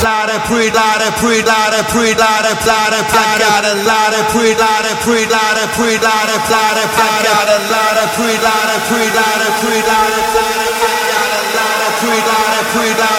lot of pre, lot of pre, lot of pre, lot of lot of. I got a lot of pre, lot of pre, lot of pre, lot of lot of. I got a lot of pre, lot of pre, lot of pre, lot of lot of. I got a lot of pre, lot of pre, lot.